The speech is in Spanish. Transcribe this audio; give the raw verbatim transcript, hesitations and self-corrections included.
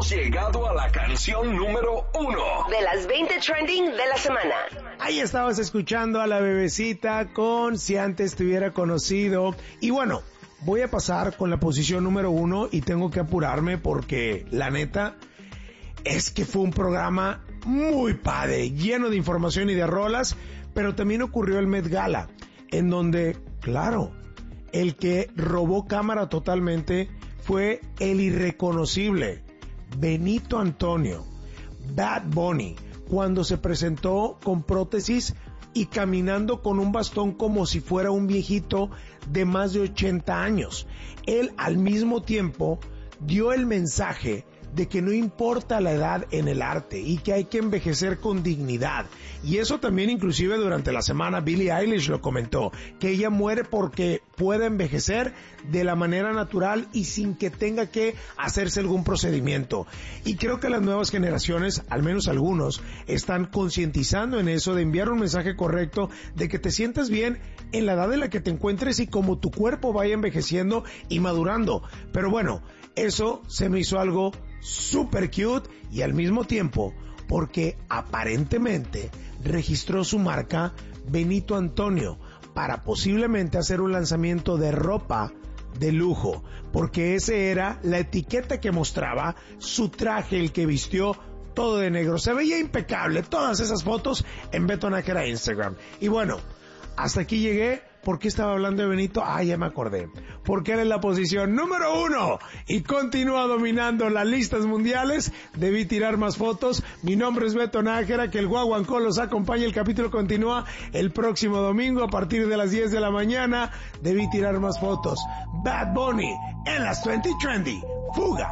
hemos llegado a la canción número uno de las veinte trending de la semana. Ahí estabas escuchando a la bebecita con Si Antes Te Hubiera Conocido. Y bueno, voy a pasar con la posición número uno y tengo que apurarme porque la neta es que fue un programa muy padre, lleno de información y de rolas, pero también ocurrió el Met Gala, en donde, claro, el que robó cámara totalmente fue el irreconocible Benito Antonio, Bad Bunny, cuando se presentó con prótesis y caminando con un bastón como si fuera un viejito de más de ochenta años. Él al mismo tiempo dio el mensaje de que no importa la edad en el arte y que hay que envejecer con dignidad. Y eso también inclusive durante la semana Billie Eilish lo comentó, que ella muere porque puede envejecer de la manera natural y sin que tenga que hacerse algún procedimiento. Y creo que las nuevas generaciones, al menos algunos, están concientizando en eso de enviar un mensaje correcto de que te sientas bien en la edad en la que te encuentres y como tu cuerpo vaya envejeciendo y madurando. Pero bueno, eso se me hizo algo super cute y al mismo tiempo porque aparentemente registró su marca Benito Antonio para posiblemente hacer un lanzamiento de ropa de lujo, porque ese era la etiqueta que mostraba su traje, el que vistió todo de negro. Se veía impecable todas esas fotos en Beto Nájera Instagram. Y bueno, hasta aquí llegué. ¿Por qué estaba hablando de Benito? Ah, ya me acordé. Porque él es la posición número uno y continúa dominando las listas mundiales. Debí tirar más fotos. Mi nombre es Beto Nájera, que el Guaguancó los acompaña. El capítulo continúa el próximo domingo a partir de las diez de la mañana. Debí tirar más fotos. Bad Bunny en las veinte Trendy. Fuga.